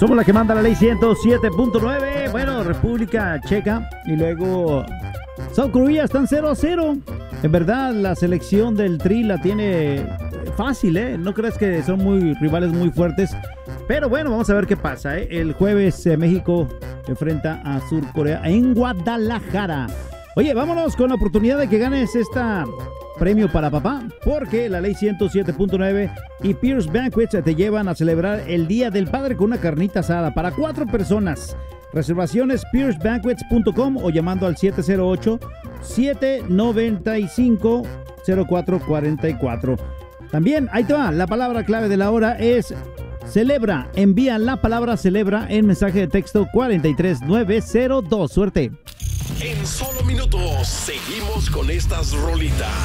Somos la que manda la ley 107.9. Bueno, República Checa y luego South Korea están 0-0. En verdad, la selección del Tri la tiene fácil, ¿eh? No crees que son muy rivales muy fuertes. Pero bueno, vamos a ver qué pasa, ¿eh? El jueves México enfrenta a Sur Corea en Guadalajara. Oye, vámonos con la oportunidad de que ganes esta premio para papá, porque la ley 107.9 y Pierce Banquets te llevan a celebrar el Día del Padre con una carnita asada para 4 personas. Reservaciones piercebanquets.com o llamando al 708-795-0444. También, ahí te va, la palabra clave de la hora es celebra. Envía la palabra celebra en mensaje de texto 43902. Suerte. En solo minutos seguimos con estas rolitas.